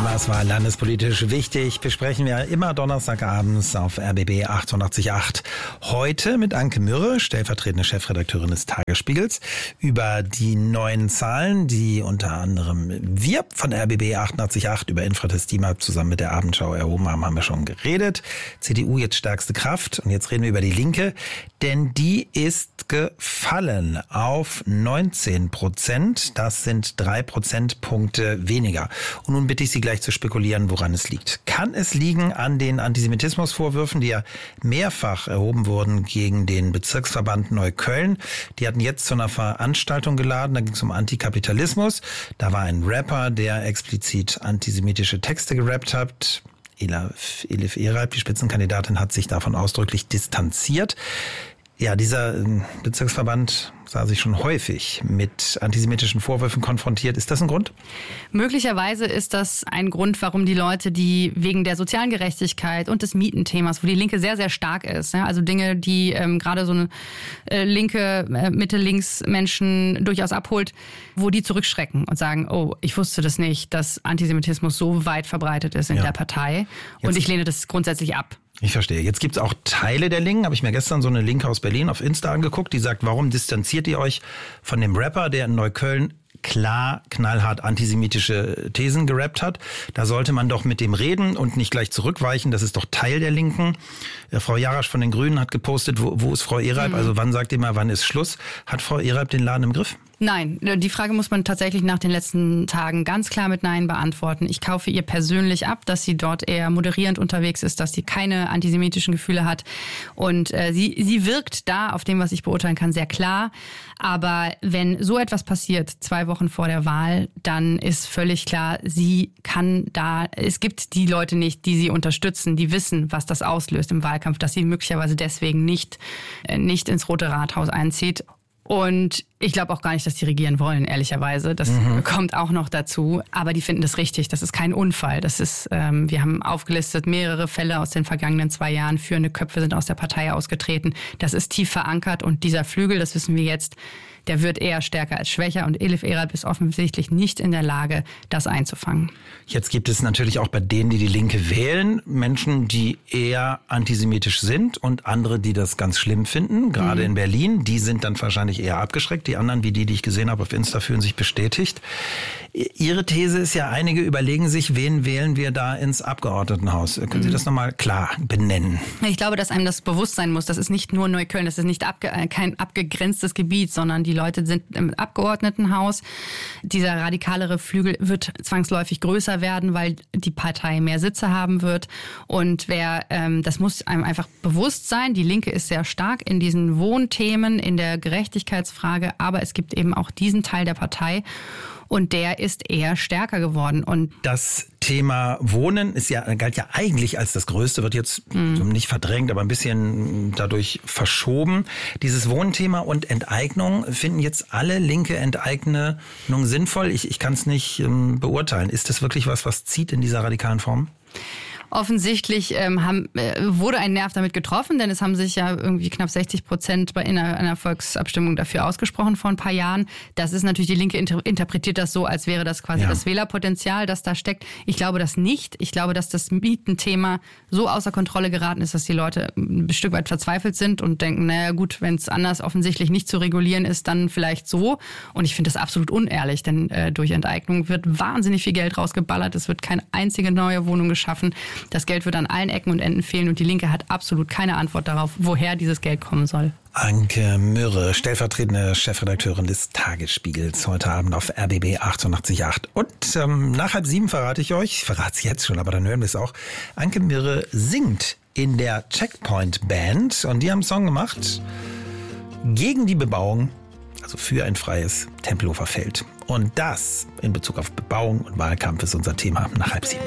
Was war landespolitisch wichtig? Besprechen wir immer donnerstagabends auf RBB 88.8. Heute mit Anke Mürre, stellvertretende Chefredakteurin des Tagesspiegels, über die neuen Zahlen, die unter anderem wir von RBB 88.8 über Infratest DIMAP zusammen mit der Abendschau erhoben haben wir schon geredet. CDU jetzt stärkste Kraft und jetzt reden wir über die Linke, denn die ist gefallen auf 19%. Das sind 3 Prozentpunkte weniger. Und nun bitte ich Sie gleich zu spekulieren, woran es liegt. Kann es liegen an den Antisemitismusvorwürfen, die ja mehrfach erhoben wurden gegen den Bezirksverband Neukölln? Die hatten jetzt zu einer Veranstaltung geladen, da ging es um Antikapitalismus. Da war ein Rapper, der explizit antisemitische Texte gerappt hat. Elif Ereib, die Spitzenkandidatin, hat sich davon ausdrücklich distanziert. Ja, dieser Bezirksverband sah sich schon häufig mit antisemitischen Vorwürfen konfrontiert. Ist das ein Grund? Möglicherweise ist das ein Grund, warum die Leute, die wegen der sozialen Gerechtigkeit und des Mietenthemas, wo die Linke sehr, sehr stark ist, also Dinge, die gerade so eine linke, Mitte-Links-Menschen durchaus abholt, wo die zurückschrecken und sagen, oh, ich wusste das nicht, dass Antisemitismus so weit verbreitet ist in der Partei und ich lehne das grundsätzlich ab. Ich verstehe. Jetzt gibt es auch Teile der Linken, habe ich mir gestern so eine Linke aus Berlin auf Insta angeguckt, die sagt, warum distanziert ihr euch von dem Rapper, der in Neukölln klar, knallhart antisemitische Thesen gerappt hat? Da sollte man doch mit dem reden und nicht gleich zurückweichen. Das ist doch Teil der Linken. Frau Jarasch von den Grünen hat gepostet, wo ist Frau Ereib? Also wann sagt ihr mal, wann ist Schluss? Hat Frau Ereib den Laden im Griff? Nein, die Frage muss man tatsächlich nach den letzten Tagen ganz klar mit Nein beantworten. Ich kaufe ihr persönlich ab, dass sie dort eher moderierend unterwegs ist, dass sie keine antisemitischen Gefühle hat. Und sie wirkt da, auf dem, was ich beurteilen kann, sehr klar. Aber wenn so etwas passiert, 2 Wochen vor der Wahl, dann ist völlig klar, es gibt die Leute nicht, die sie unterstützen, die wissen, was das auslöst im Wahlkampf, dass sie möglicherweise deswegen nicht ins Rote Rathaus einzieht. Und ich glaube auch gar nicht, dass die regieren wollen, ehrlicherweise. Das kommt auch noch dazu. Aber die finden das richtig. Das ist kein Unfall. Das ist, wir haben aufgelistet mehrere Fälle aus den vergangenen 2 Jahren. Führende Köpfe sind aus der Partei ausgetreten. Das ist tief verankert. Und dieser Flügel, das wissen wir jetzt, der wird eher stärker als schwächer. Und Elif Ereib ist offensichtlich nicht in der Lage, das einzufangen. Jetzt gibt es natürlich auch bei denen, die die Linke wählen, Menschen, die eher antisemitisch sind und andere, die das ganz schlimm finden. Gerade in Berlin. Die sind dann wahrscheinlich eher abgeschreckt. Die anderen, wie die ich gesehen habe auf Insta, fühlen sich bestätigt. Ihre These ist ja, einige überlegen sich, wen wählen wir da ins Abgeordnetenhaus. Können Sie das nochmal klar benennen? Ich glaube, dass einem das bewusst sein muss. Das ist nicht nur Neukölln, das ist nicht kein abgegrenztes Gebiet, sondern die Leute sind im Abgeordnetenhaus. Dieser radikalere Flügel wird zwangsläufig größer werden, weil die Partei mehr Sitze haben wird. Und das muss einem einfach bewusst sein. Die Linke ist sehr stark in diesen Wohnthemen, in der Gerechtigkeitsfrage, aber es gibt eben auch diesen Teil der Partei und der ist eher stärker geworden. Und das Thema Wohnen galt ja eigentlich als das Größte, wird jetzt nicht verdrängt, aber ein bisschen dadurch verschoben. Dieses Wohnthema und Enteignung, finden jetzt alle linke Enteignung sinnvoll? Ich kann es nicht beurteilen. Ist das wirklich was zieht in dieser radikalen Form? Offensichtlich wurde ein Nerv damit getroffen, denn es haben sich ja irgendwie knapp 60% in einer Volksabstimmung dafür ausgesprochen vor ein paar Jahren. Das ist natürlich, die Linke interpretiert das so, als wäre das quasi das Wählerpotenzial, das da steckt. Ich glaube das nicht. Ich glaube, dass das Mietenthema so außer Kontrolle geraten ist, dass die Leute ein Stück weit verzweifelt sind und denken, naja gut, wenn es anders offensichtlich nicht zu regulieren ist, dann vielleicht so. Und ich finde das absolut unehrlich, denn durch Enteignung wird wahnsinnig viel Geld rausgeballert. Es wird keine einzige neue Wohnung geschaffen. Das Geld wird an allen Ecken und Enden fehlen und die Linke hat absolut keine Antwort darauf, woher dieses Geld kommen soll. Anke Mürre, stellvertretende Chefredakteurin des Tagesspiegels, heute Abend auf RBB 88.8. Und nach 6:30 verrate ich verrate es jetzt schon, aber dann hören wir es auch. Anke Mürre singt in der Checkpoint Band und die haben einen Song gemacht gegen die Bebauung, also für ein freies Tempelhofer Feld. Und das in Bezug auf Bebauung und Wahlkampf ist unser Thema nach 6:30.